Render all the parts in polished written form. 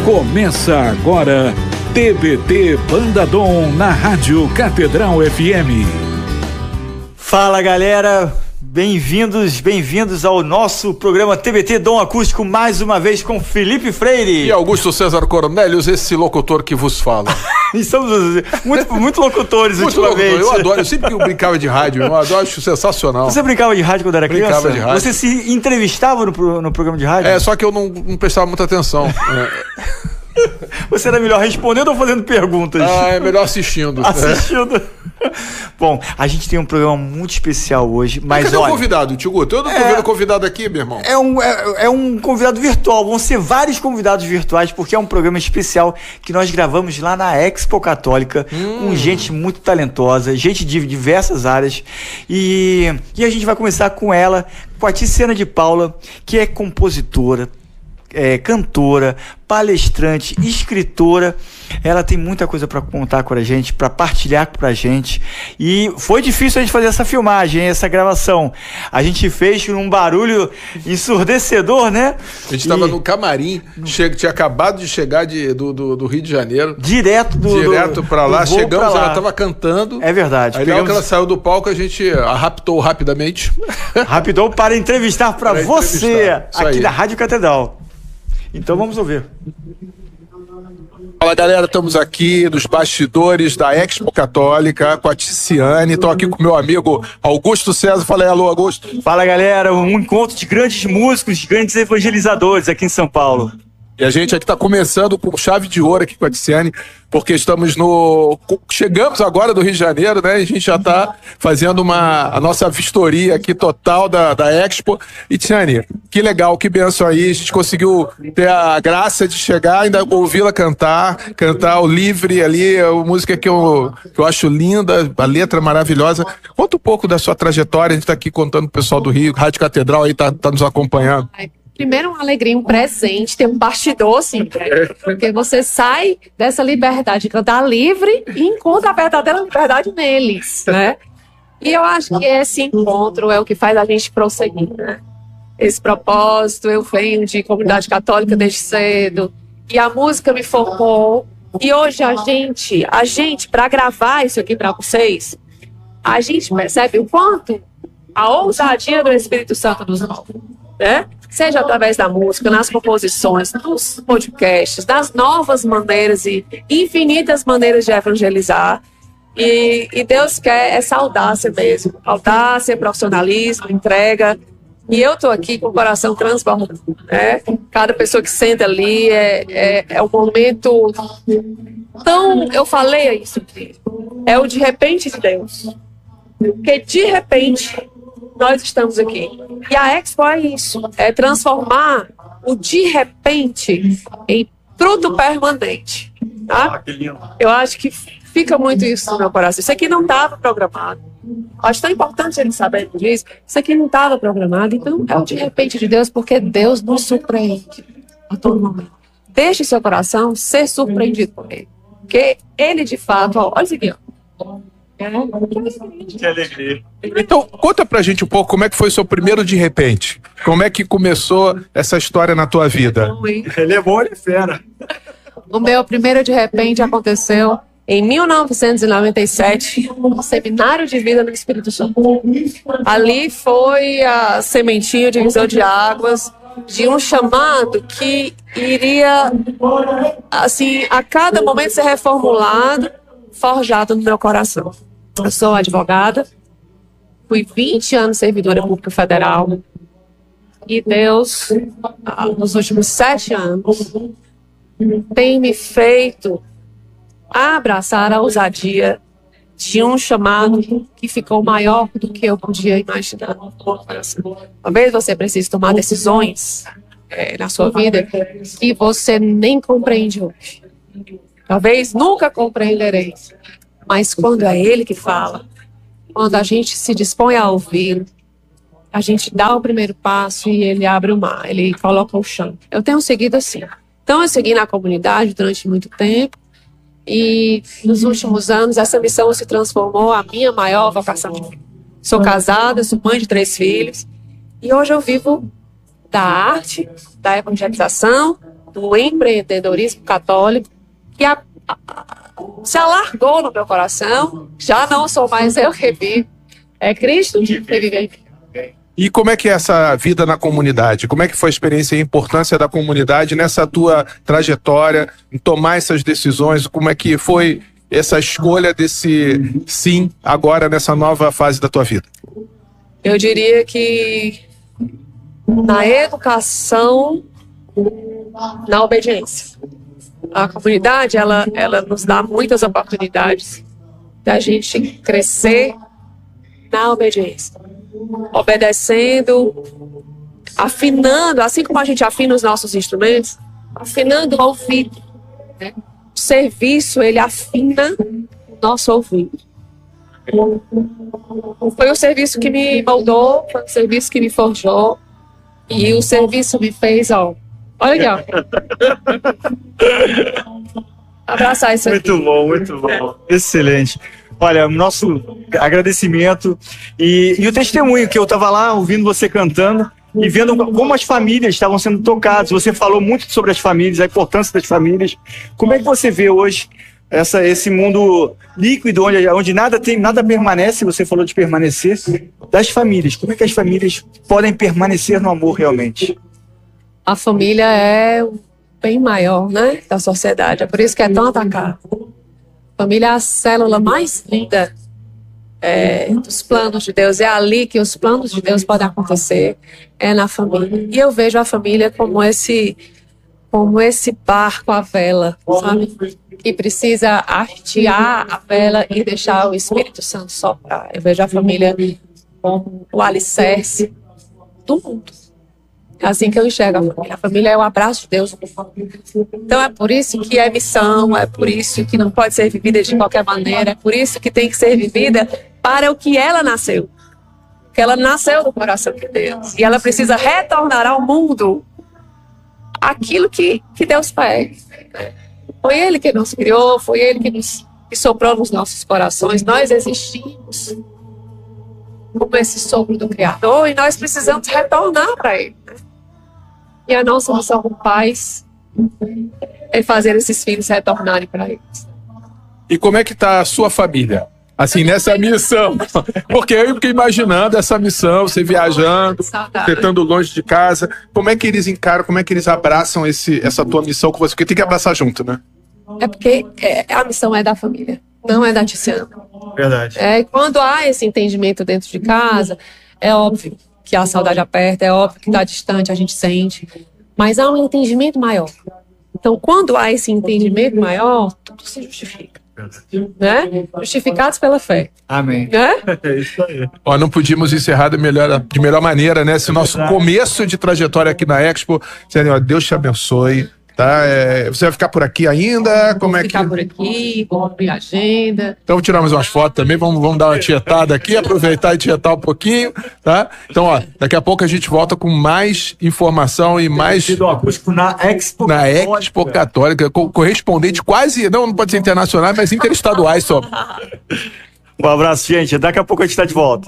Começa agora TBT Banda Dom na Rádio Catedral FM. Fala galera, bem-vindos ao nosso programa TBT Dom Acústico, mais uma vez com Felipe Freire e Augusto César Cornélios, esse locutor que vos fala. E somos muito locutores ultimamente. Eu adoro, eu sempre que eu brincava de rádio, eu adoro, acho sensacional. Você brincava de rádio quando era criança? Brincava de rádio. Você se entrevistava no programa de rádio? É, só que eu não prestava muita atenção. Você era melhor respondendo ou fazendo perguntas? É melhor assistindo. Assistindo. Bom, a gente tem um programa muito especial hoje, mas cadê olha... o convidado, Tio Guto? Eu não tô vendo convidado aqui, meu irmão. É um convidado virtual, vão ser vários convidados virtuais, porque é um programa especial que nós gravamos lá na Expo Católica, com gente muito talentosa, gente de diversas áreas, e a gente vai começar com ela, com a Tiziana de Paula, que é compositora, cantora, palestrante, escritora. Ela tem muita coisa para contar com a gente, para partilhar com a gente. E foi difícil a gente fazer essa filmagem, essa gravação. A gente fez num barulho ensurdecedor, né? A gente estava no camarim, tinha acabado de chegar do Rio de Janeiro. Direto para lá, chegamos, ela estava cantando. É verdade. Aí logo que ela saiu do palco, a gente a raptou rapidamente. Rapidou para entrevistar para você, aqui da Rádio Catedral. Então vamos ouvir. Fala galera, estamos aqui nos bastidores da Expo Católica com a Tiziane. Estou aqui com meu amigo Augusto César. Fala aí, alô, Augusto. Fala galera, um encontro de grandes músicos, de grandes evangelizadores aqui em São Paulo. E a gente aqui está começando com chave de ouro aqui com a Tiziane, porque chegamos agora do Rio de Janeiro, né? E a gente já está fazendo a nossa vistoria aqui total da Expo. E Tiziane, que legal, que benção aí. A gente conseguiu ter a graça de chegar, ainda ouvi-la cantar o Livre ali, a música que eu acho linda, a letra maravilhosa. Conta um pouco da sua trajetória, a gente está aqui contando pro pessoal do Rio, Rádio Catedral aí tá nos acompanhando. Primeiro, uma alegria, um presente, ter um bastidor, assim, porque você sai dessa liberdade de cantar livre e encontra a verdadeira liberdade neles, né? E eu acho que esse encontro é o que faz a gente prosseguir, né? Esse propósito, eu venho de comunidade católica desde cedo, e a música me formou, e hoje a gente, para gravar isso aqui para vocês, a gente percebe o quanto a ousadia do Espírito Santo nos move, né? Seja através da música, nas composições, nos podcasts, das novas maneiras e infinitas maneiras de evangelizar. E Deus quer essa audácia mesmo. Audácia, profissionalismo, entrega. E eu estou aqui com o coração transbordado, né? Cada pessoa que senta ali é um momento... Então, eu falei isso aqui. É o de repente de Deus. Porque de repente... nós estamos aqui. E a Expo é isso, é transformar o de repente em fruto permanente. Tá? Eu acho que fica muito isso no meu coração. Isso aqui não estava programado. Acho tão importante eles saberem disso. Isso aqui não estava programado. Então é o de repente de Deus, porque Deus nos surpreende a todo momento. Deixe seu coração ser surpreendido por Ele. Porque Ele de fato, olha isso aqui, ó. Que alegria. Então, conta pra gente um pouco como é que foi o seu primeiro de repente. Como é que começou essa história na tua vida? Ele é bom, ele é fera. O meu primeiro de repente aconteceu em 1997, no Seminário de Vida no Espírito Santo. Ali foi a sementinha de divisão de águas de um chamado que iria, assim, a cada momento ser reformulado, forjado no meu coração. Eu sou advogada, fui 20 anos servidora pública federal e Deus, nos últimos 7 anos, tem me feito abraçar a ousadia de um chamado que ficou maior do que eu podia imaginar. Talvez você precise tomar decisões na sua vida que você nem compreende hoje. Talvez nunca compreenderei. Mas quando é Ele que fala, quando a gente se dispõe a ouvir, a gente dá o primeiro passo e Ele abre o mar, Ele coloca o chão. Eu tenho seguido assim. Então eu segui na comunidade durante muito tempo e nos últimos anos essa missão se transformou a minha maior vocação. Sou casada, sou mãe de 3 filhos e hoje eu vivo da arte, da evangelização do empreendedorismo católico que se alargou no meu coração. Já não sou mais eu que vivo, é Cristo que vive em mim. E como é que é essa vida na comunidade? Como é que foi a experiência e a importância da comunidade nessa tua trajetória, em tomar essas decisões? Como é que foi essa escolha desse sim agora nessa nova fase da tua vida? Eu diria que na educação, na obediência. A comunidade, ela nos dá muitas oportunidades da gente crescer na obediência. Obedecendo, afinando, assim como a gente afina os nossos instrumentos, afinando o ouvido, né? O serviço, ele afina o nosso ouvido. Foi o serviço que me moldou, foi o serviço que me forjou, e o serviço me fez, olha aqui, abraçar isso aqui. Muito bom. Excelente. Olha, nosso agradecimento e o testemunho que eu estava lá ouvindo você cantando e vendo como as famílias estavam sendo tocadas. Você falou muito sobre as famílias, a importância das famílias. Como é que você vê hoje esse mundo líquido, onde nada permanece? Você falou de permanecer, das famílias. Como é que as famílias podem permanecer no amor realmente? A família é o bem maior, né, da sociedade. É por isso que é tão atacada. A família é a célula mais linda dos planos de Deus. É ali que os planos de Deus podem acontecer, é na família. E eu vejo a família como esse barco à vela, sabe? Que precisa hastear a vela e deixar o Espírito Santo soprar. Eu vejo a família como o alicerce do mundo. É assim que eu enxergo a família. A família é o abraço de Deus. Então é por isso que é missão, é por isso que não pode ser vivida de qualquer maneira, é por isso que tem que ser vivida para o que ela nasceu. Porque ela nasceu do coração de Deus. E ela precisa retornar ao mundo aquilo que Deus pede. Foi Ele que nos criou, foi Ele que soprou nos nossos corações. Nós existimos como esse sopro do Criador e nós precisamos retornar para Ele. E a nossa missão como pais é fazer esses filhos retornarem para eles. E como é que está a sua família? Assim, nessa missão. Porque eu fiquei imaginando essa missão, você viajando, você estando longe de casa. Como é que eles encaram, como é que eles abraçam essa tua missão com você? Porque tem que abraçar junto, né? É porque a missão é da família, não é da Tiziana. Verdade. Quando há esse entendimento dentro de casa, é óbvio que a saudade aperta, é óbvio que está distante, a gente sente, mas há um entendimento maior. Então, quando há esse entendimento maior, tudo se justifica. Né? Justificados pela fé. Amém. Né? É isso aí. Ó, não podíamos encerrar de melhor maneira, né? Esse nosso começo de trajetória aqui na Expo. Senhor, Deus te abençoe. Tá? Você vai ficar por aqui ainda? Como é que... Ficar por aqui, vamos abrir a agenda. Então vamos tirar mais umas fotos também, vamos dar uma tietada aqui, aproveitar e tietar um pouquinho, tá? Então, ó, daqui a pouco a gente volta com mais informação e mais... acústico na Expo na Expo Católica, correspondente quase, não pode ser internacional, mas interestaduais só. Um abraço, gente. Daqui a pouco a gente está de volta.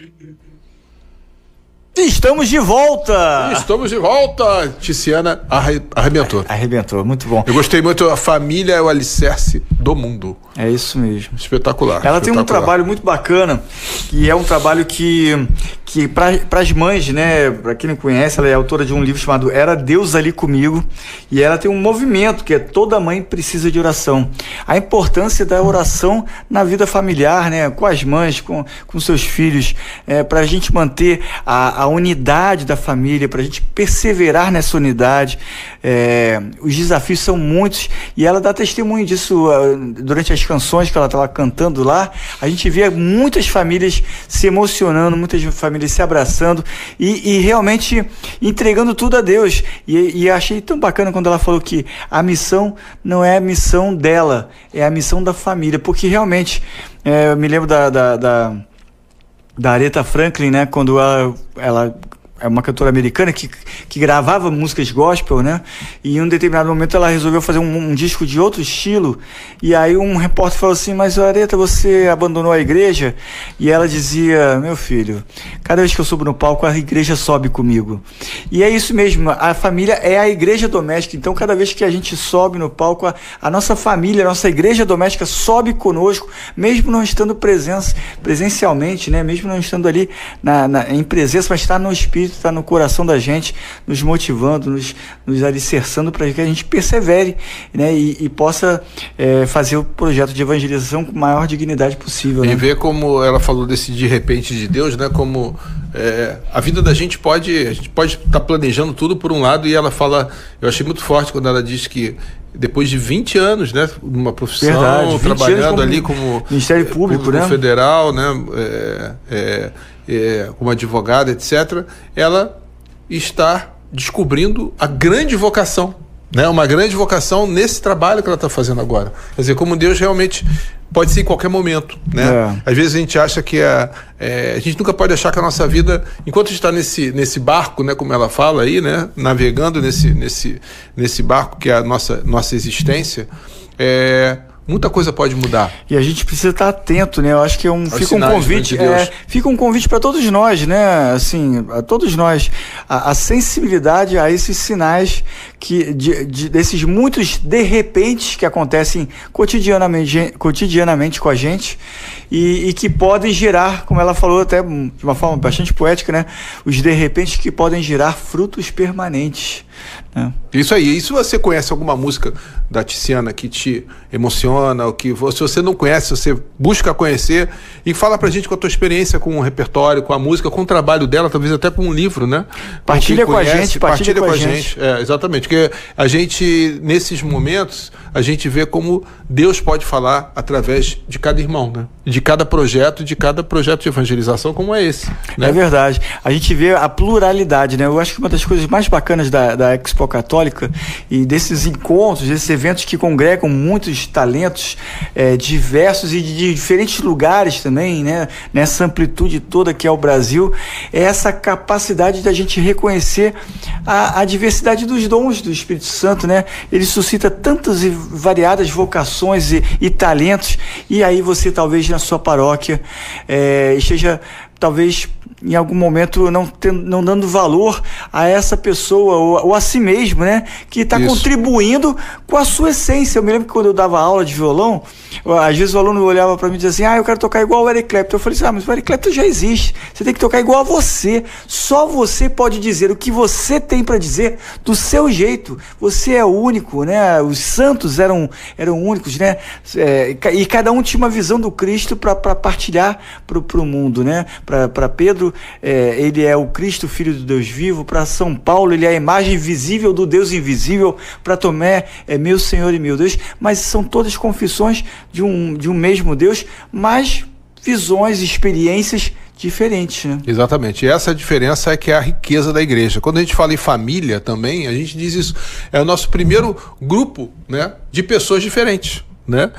Estamos de volta! Estamos de volta! Tiziana arrebentou. Arrebentou, muito bom. Eu gostei muito, a família é o alicerce do mundo. É isso mesmo. Espetacular. Ela tem um trabalho muito bacana, e é um trabalho que para as mães, né, para quem não conhece, ela é autora de um livro chamado Era Deus Ali Comigo, e ela tem um movimento que é Toda Mãe Precisa de Oração. A importância da oração na vida familiar, né, com as mães, com seus filhos, para a gente manter a unidade da família, para a gente perseverar nessa unidade. Os desafios são muitos, e ela dá testemunho disso durante as canções que ela estava cantando lá. A gente via muitas famílias se emocionando, muitas famílias se abraçando e realmente entregando tudo a Deus. E achei tão bacana quando ela falou que a missão não é a missão dela, é a missão da família, porque realmente eu me lembro da Aretha Franklin, né, quando ela é uma cantora americana que gravava músicas gospel, né? E em um determinado momento ela resolveu fazer um disco de outro estilo. E aí um repórter falou assim: mas Aretha, você abandonou a igreja? E ela dizia: meu filho, cada vez que eu subo no palco, a igreja sobe comigo. E é isso mesmo, a família é a igreja doméstica. Então cada vez que a gente sobe no palco, a nossa família, a nossa igreja doméstica sobe conosco, mesmo não estando presencialmente, né? Mesmo não estando ali em presença, mas está no espírito, está no coração da gente, nos motivando, nos alicerçando para que a gente persevere, né? E possa fazer o projeto de evangelização com a maior dignidade possível. E né? ver como ela falou desse de repente de Deus, né? Como a vida da gente a gente pode estar planejando tudo por um lado, e ela fala, eu achei muito forte quando ela diz que depois de 20 anos, né, numa profissão, verdade, trabalhando ali como Ministério Público, né? Federal, né, como advogada, etc., ela está descobrindo a grande vocação, né, uma grande vocação nesse trabalho que ela está fazendo agora. Quer dizer, como Deus realmente pode ser em qualquer momento, né? Às vezes a gente acha que a gente nunca pode achar que a nossa vida, enquanto a gente está nesse barco, né, como ela fala aí, né, navegando nesse barco que é a nossa existência, muita coisa pode mudar. E a gente precisa estar atento, né? Eu acho que fica um convite, fica um convite para todos nós, né? Assim, a todos nós, a sensibilidade a esses sinais desses muitos de repentes que acontecem cotidianamente com a gente e que podem gerar, como ela falou até de uma forma bastante poética, né? Os de repentes que podem gerar frutos permanentes. Né? Isso aí. E se você conhece alguma música da Tiziana que te emociona, ou que se você não conhece, você busca conhecer, e fala pra gente com a tua experiência com o repertório, com a música, com o trabalho dela, talvez até com um livro, né? Partilha com a gente. Exatamente. Porque a gente, nesses momentos, a gente vê como Deus pode falar através de cada irmão, né? De cada projeto de evangelização como é esse. Né? É verdade. A gente vê a pluralidade, né? Eu acho que uma das coisas mais bacanas da Expo Católica e desses encontros, desses eventos que congregam muitos talentos diversos e de diferentes lugares também, né? Nessa amplitude toda que é o Brasil, é essa capacidade da gente reconhecer a diversidade dos dons do Espírito Santo, né? Ele suscita tantas e variadas vocações e talentos, e aí você talvez na sua paróquia esteja talvez em algum momento não dando valor a essa pessoa ou a si mesmo, né? Que está contribuindo com a sua essência. Eu me lembro que quando eu dava aula de violão, às vezes o aluno olhava para mim e dizia assim: eu quero tocar igual o Eric Clapton. Eu falei assim: mas o Eric Clapton já existe. Você tem que tocar igual a você. Só você pode dizer o que você tem para dizer do seu jeito. Você é único, né? Os santos eram únicos, né? E cada um tinha uma visão do Cristo para partilhar para o mundo, né? Para Pedro, ele é o Cristo, Filho do Deus vivo. Para São Paulo, ele é a imagem visível do Deus invisível. Para Tomé, é meu Senhor e meu Deus. Mas são todas confissões de um mesmo Deus, mas visões, experiências diferentes, né? Exatamente. E essa diferença é que é a riqueza da igreja. Quando a gente fala em família também, a gente diz isso. É o nosso primeiro grupo, né, de pessoas diferentes. Né?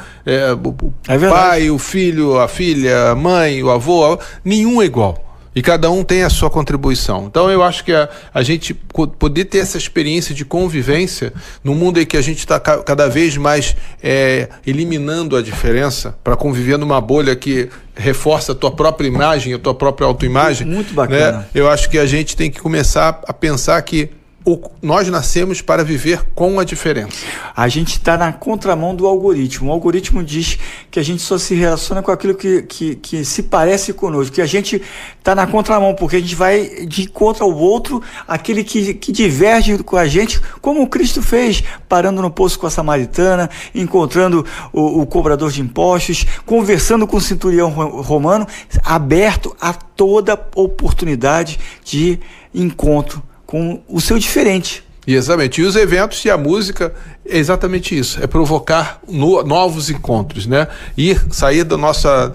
O pai, o filho, a filha, a mãe, o avô, nenhum é igual. E cada um tem a sua contribuição. Então eu acho que a gente poder ter essa experiência de convivência num mundo em que a gente está cada vez mais eliminando a diferença para conviver numa bolha que reforça a tua própria imagem, a tua própria autoimagem. Muito bacana. Né? Eu acho que a gente tem que começar a pensar que nós nascemos para viver com a diferença. A gente está na contramão do algoritmo. O algoritmo diz que a gente só se relaciona com aquilo que se parece conosco, que a gente está na contramão, porque a gente vai de encontro ao outro, aquele que diverge com a gente, como o Cristo fez, parando no poço com a samaritana, encontrando o cobrador de impostos, conversando com o centurião romano, aberto a toda oportunidade de encontro com o seu diferente. Exatamente. E os eventos e a música é exatamente isso. É provocar novos encontros, né? Sair do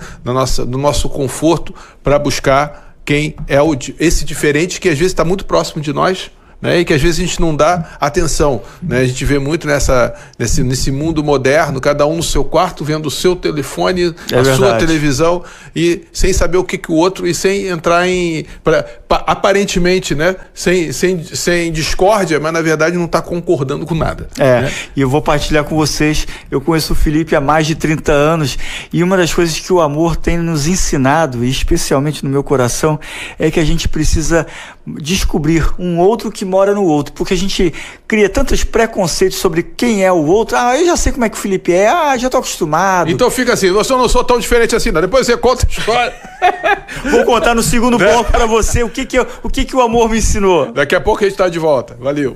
nosso conforto para buscar quem é esse diferente que às vezes está muito próximo de nós, né? E que às vezes a gente não dá atenção, né? A gente vê muito nesse mundo moderno, cada um no seu quarto, vendo o seu telefone, sua televisão, e sem saber o que o outro, e sem entrar aparentemente, né? Sem discórdia, mas na verdade não está concordando com nada. Né? E eu vou partilhar com vocês, eu conheço o Felipe há mais de 30 anos, e uma das coisas que o amor tem nos ensinado, e especialmente no meu coração, é que a gente precisa descobrir um outro que mora no outro, porque a gente cria tantos preconceitos sobre quem é o outro. Eu já sei como é que o Felipe é, já tô acostumado. Então fica assim, eu não sou tão diferente assim, não. Depois você conta a história. Vou contar no segundo bloco pra você o que o amor me ensinou. Daqui a pouco a gente tá de volta. Valeu.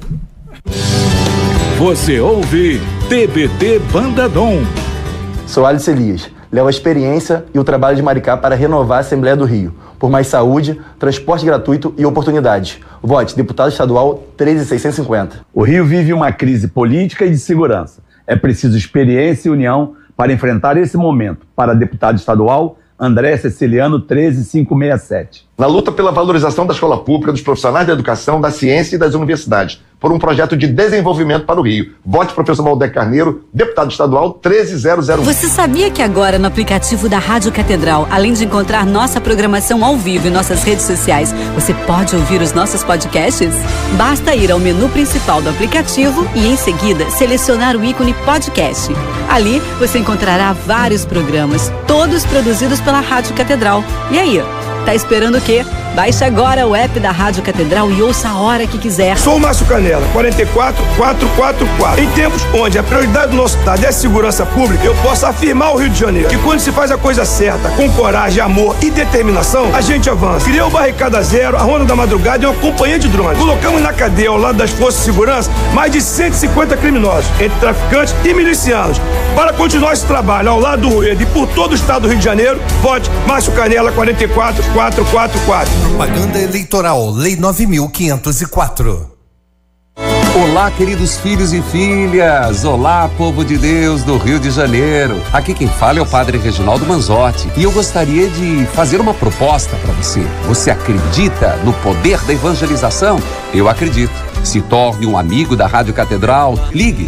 Você ouve TBT Bandadom. Sou Alice Elias. Levo a experiência e o trabalho de Maricá para renovar a Assembleia do Rio. Por mais saúde, transporte gratuito e oportunidades. Vote deputado estadual 13650. O Rio vive uma crise política e de segurança. É preciso experiência e união para enfrentar esse momento. Para deputado estadual, André Ceciliano 13567. Na luta pela valorização da escola pública, dos profissionais da educação, da ciência e das universidades, por um projeto de desenvolvimento para o Rio. Vote professor Valdeir Carneiro, deputado estadual 13001. Você sabia que agora no aplicativo da Rádio Catedral, além de encontrar nossa programação ao vivo em nossas redes sociais, você pode ouvir os nossos podcasts? Basta ir ao menu principal do aplicativo e em seguida selecionar o ícone podcast. Ali você encontrará vários programas, todos produzidos pela Rádio Catedral. E aí? Tá esperando o quê? Baixe agora o app da Rádio Catedral e ouça a hora que quiser. Sou o Márcio Canela, 44444. Em tempos onde a prioridade do nosso estado é a segurança pública, eu posso afirmar ao Rio de Janeiro que quando se faz a coisa certa, com coragem, amor e determinação, a gente avança. Criou o Barricada Zero, a Ronda da Madrugada e uma companhia de drones. Colocamos na cadeia, ao lado das forças de segurança, mais de 150 criminosos, entre traficantes e milicianos. Para continuar esse trabalho ao lado do Rueda e por todo o estado do Rio de Janeiro, vote Márcio Canela, 44444. Propaganda eleitoral, Lei 9.504. Olá, queridos filhos e filhas. Olá, povo de Deus do Rio de Janeiro. Aqui quem fala é o Padre Reginaldo Manzotti e eu gostaria de fazer uma proposta para você. Você acredita no poder da evangelização? Eu acredito. Se torne um amigo da Rádio Catedral. Ligue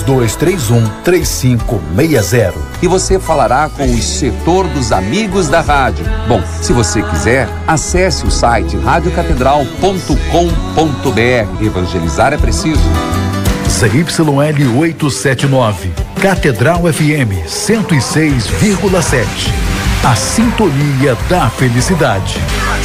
3231-3560 e você falará com o setor dos amigos da rádio. Bom, se você quiser, acesse o site radiocatedral.com.br. Evangelizar é preciso. ZYL 879, Catedral FM 106,7. A sintonia da felicidade.